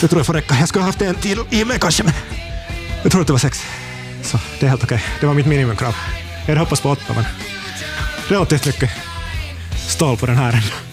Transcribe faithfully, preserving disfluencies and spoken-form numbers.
Det tror jag får räcka. Jag skulle ha haft en till i mig kanske, men jag tror att det var sex. Så det är helt okej. Det var mitt minimumkrav. Jag hade hoppats på åtta, men relativt mycket stål på den här.